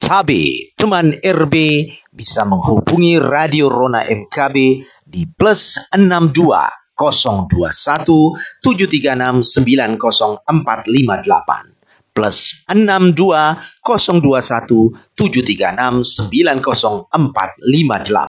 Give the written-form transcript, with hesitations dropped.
MKB. Teman RB bisa menghubungi Radio Rona MKB di +62 021 736 90458 +62 021 736 90458.